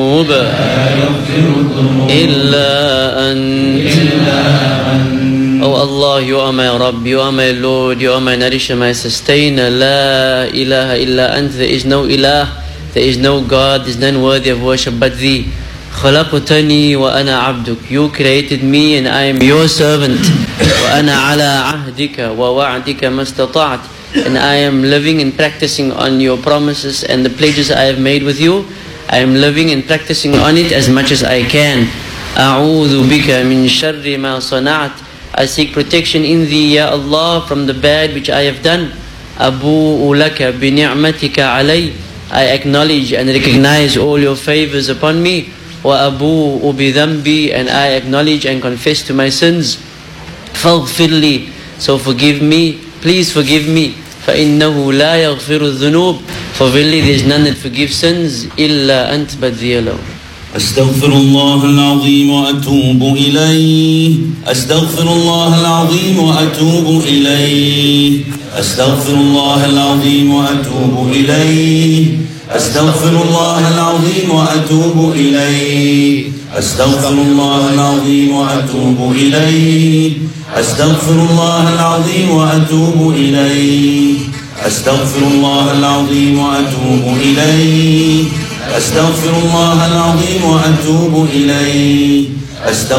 إلا أنت. Oh Allah, you are my Rabb, you are my Lord, you are my nourisher, my sustainer. La ilaha illa ant. There is no ilah, there is no God, there is none worthy of worship but thee. خلقتني وأنا عبدك. You created me and I am your servant. وأنا على عهدك ووعدك ما استطعت. And I am living and practicing on your promises and the pledges I have made with you. I am living and practicing on it as much as I can. أعوذ بك من شر ما صنعت. I seek protection in thee, Ya Allah, from the bad which I have done. أبوء لك بنعمتك علي. I acknowledge and recognize all your favors upon me. وأبوء بذنبي. And I acknowledge and confess to my sins. فاغفر لي. So forgive me, please forgive me. فإنه لا يغفر الذنوب. For verily there is none that forgives sins إلا أنت, but thee alone. أستغفر الله العظيم وأتوب إليه. أستغفر الله العظيم وأتوب إليه. أستغفر الله العظيم وأتوب إليه. أستغفر الله العظيم وأتوب إليه. أستغفر الله العظيم وأتوب إليه. أستغفر الله العظيم وأتوب إليه. أستغفر الله العظيم وأتوب إليه. أستغفر الله العظيم وأتوب إليه.